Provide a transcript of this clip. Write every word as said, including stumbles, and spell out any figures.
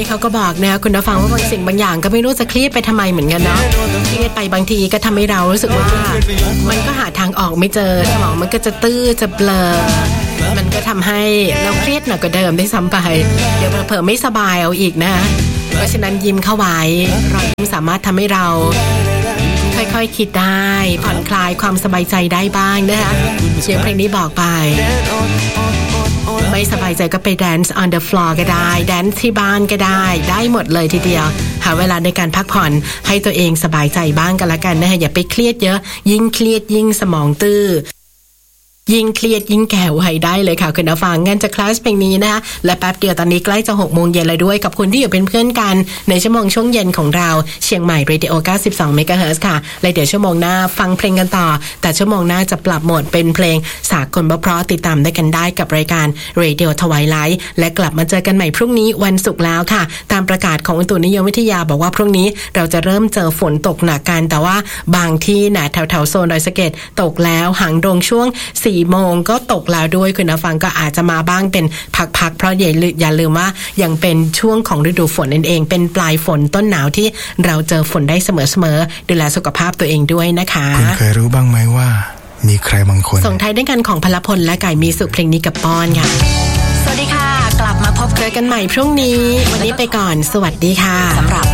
นี่เขาก็บอกนะคุณผู้ฟังว่าบางสิ่งบางอย่างก็ไม่รู้จะเครียดไปทำไมเหมือนกันเนาะเครียดไปบางทีก็ทำให้เรารู้สึกว่ามันก็หาทางออกไม่เจอสมองมันก็จะตื้อจะเบลอมันก็ทำให้เราเครียดหนักกว่าเดิมได้ซ้ำไปเดี๋ยวเผลอๆไม่สบายเอาอีกนะเพราะฉะนั้นยิ้มเข้าไว้รอยยิ้มสามารถทำให้เราค่อยๆ ค, คิดได้ผ่อนคลายความสบายใจได้บ้างนะคะเสียงเพลงนี้บอกไปไม่สบายใจก็ไป dance on the floor ก็ได้ dance ที่บ้านก็ได้ได้หมดเลยทีเดียวหาเวลาในการพักผ่อนให้ตัวเองสบายใจบ้างกันละกันนะคะอย่าไปเครียดเยอะยิ่งเครียดยิ่งสมองตื้อยิ่งเครียดยิ่งแก่ไวได้เลยค่ะคุณผู้ฟังงั้นจะคลาสเพลงนี้นะคะและแป๊บเดียวตอนนี้ใกล้จะหกโมงเย็นเลยด้วยกับคุณที่อยู่เป็นเพื่อนกันในชั่วโมงช่วงเย็นของเราเชียงใหม่ Radio เก้าสิบสอง เมกะเฮิรตซ์ ค่ะและเดี๋ยวชั่วโมงหน้าฟังเพลงกันต่อแต่ชั่วโมงหน้าจะปรับโหมดเป็นเพลงสากลเพราะๆติดตามได้กันได้กับรายการ Radio Twilight และกลับมาเจอกันใหม่พรุ่งนี้วันศุกร์แล้วค่ะตามประกาศของอุตุนิยมวิทยาบอกว่าพรุ่งนี้เราจะเริ่มเจอฝนตกหนักกันแต่ว่าบางที่นะแถวๆโซนดอยสะเก็ดตกแล้วหางดงช่วงสี่โมงก็ตกแล้วด้วยคุณผู้ฟังก็อาจจะมาบ้างเป็นพักๆเพราะอย่าลืมอย่าลืมว่ายังเป็นช่วงของฤดูฝนนั่นเองเป็นปลายฝนต้นหนาวที่เราเจอฝนได้เสมอๆดูแลสุขภาพตัวเองด้วยนะคะคุณเคยรู้บ้างไหมว่ามีใครบางคนส่งท้ายด้วยกันของพลพลและไก่มีสุขเพลงนี้กับป้อนค่ะสวัสดีค่ะกลับมาพบเจอกันใหม่พรุ่งนี้วันนี้ไปก่อนสวัสดีค่ะสำหรับ